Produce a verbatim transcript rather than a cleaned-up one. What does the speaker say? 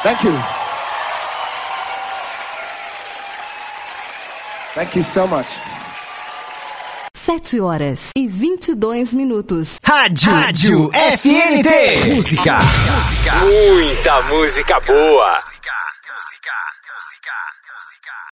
Thank you. Thank you so much. Sete horas e vinte e dois minutos. Rádio, Rádio F N T. Música. Música. Muita música boa.